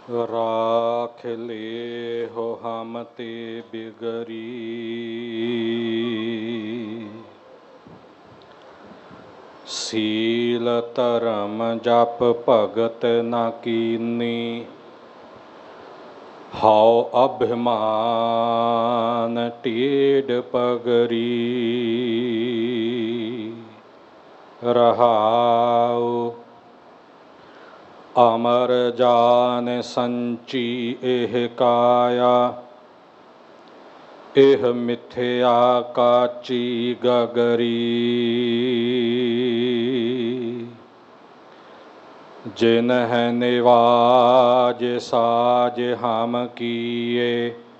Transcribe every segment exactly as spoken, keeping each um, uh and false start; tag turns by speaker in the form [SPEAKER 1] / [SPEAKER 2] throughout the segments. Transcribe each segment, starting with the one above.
[SPEAKER 1] राख ले हो हम ते बिगरी, सील धर्म जप भगत न कीनी, हाउ अभिमान टेढ़ पगरी। रहाउ अमर जान संची एह काया, एह मिथ्या काची गगरी। जिन है निवाज साज हम किए,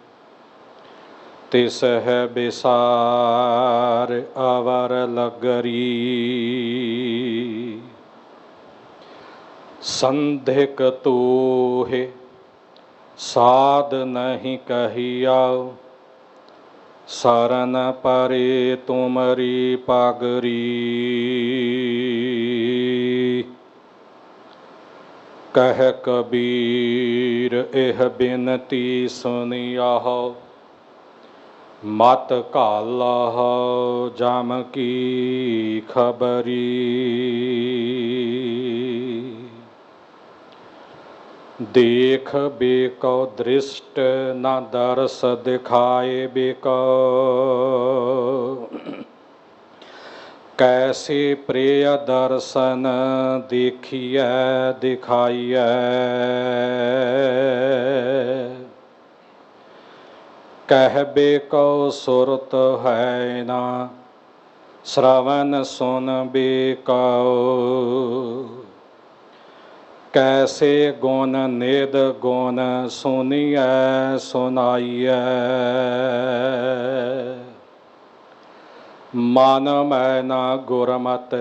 [SPEAKER 1] तिस है बिसार अवर लगरी। संधिक तूहे साध नहीं कहियाओ, शरण परे तुमरी पगरी। कह कबीर एह बिनती सुनियाहो, मत कालाहो जम की खबरी। देख बेको दृष्ट न दर्श दिखाए बेको, कैसे प्रिय दर्शन देखिए दिखाइए। कह बेको सुरत है ना श्रवण सुन बेको, कैसे गुण निद गुण सुनिए सुनाइए। मन मैं न गुरमत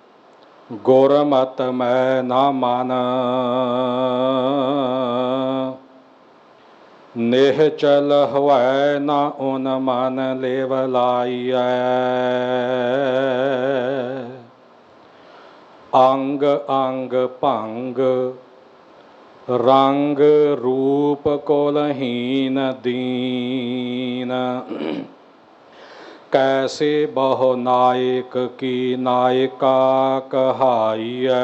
[SPEAKER 1] गुरमत मैं न मन, निहचल हुए न उन मन लेवलाइए। अंग अंग भंग रंग रूप कुलहीन दीन, कैसे बहु नायक की नायिका कहाइए।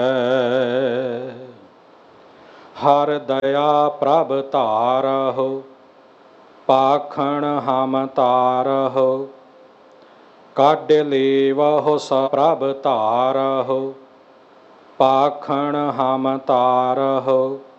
[SPEAKER 1] हर दया प्रभ तारहो, पाखण हम तारहो, काढ़ लेवहो प्रभ तारहो, पाखण हम तारहो।